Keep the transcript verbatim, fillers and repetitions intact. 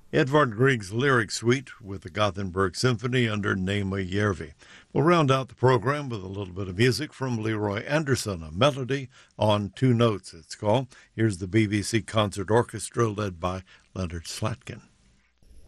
Edvard Grieg's lyric suite with the Gothenburg Symphony under Nema Järvi. We'll round out the program with a little bit of music from Leroy Anderson, a melody on two notes, it's called. Here's the B B C Concert Orchestra led by Leonard Slatkin.